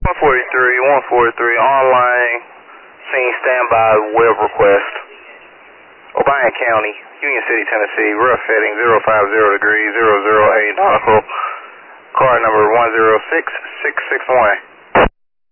143, online, scene standby, web request. Obion County, Union City, Tennessee, rough heading 050 degrees, 008 nautical, car number 106661.